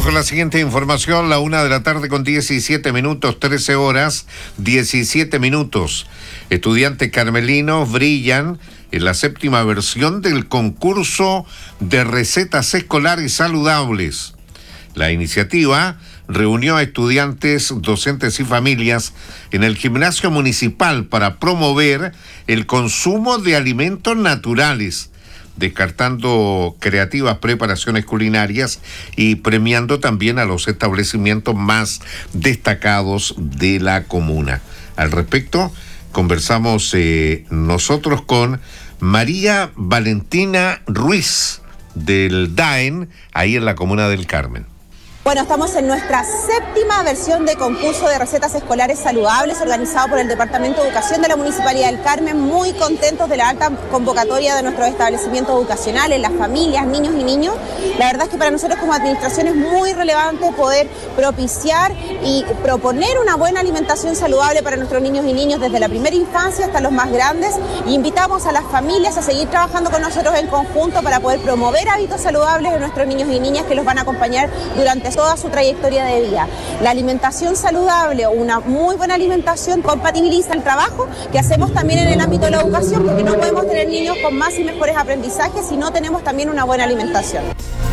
con la siguiente información, la 1 de la tarde con 17 minutos, 13 horas, 17 minutos. Estudiantes carmelinos brillan en la 7ª versión del concurso de recetas escolares saludables. La iniciativa reunió a estudiantes, docentes y familias en el gimnasio municipal para promover el consumo de alimentos naturales, descartando creativas preparaciones culinarias y premiando también a los establecimientos más destacados de la comuna. Al respecto, conversamos nosotros con María Valentina Ruiz del DAEN, ahí en la comuna del Carmen. Bueno, estamos en nuestra 7ª versión de concurso de recetas escolares saludables organizado por el Departamento de Educación de la Municipalidad del Carmen. Muy contentos de la alta convocatoria de nuestros establecimientos educacionales, las familias, niños y niños. La verdad es que para nosotros como administración es muy relevante poder propiciar y proponer una buena alimentación saludable para nuestros niños y niños desde la primera infancia hasta los más grandes. Y invitamos a las familias a seguir trabajando con nosotros en conjunto para poder promover hábitos saludables de nuestros niños y niñas que los van a acompañar durante toda su trayectoria de vida. La alimentación saludable o una muy buena alimentación compatibiliza el trabajo que hacemos también en el ámbito de la educación, porque no podemos tener niños con más y mejores aprendizajes si no tenemos también una buena alimentación.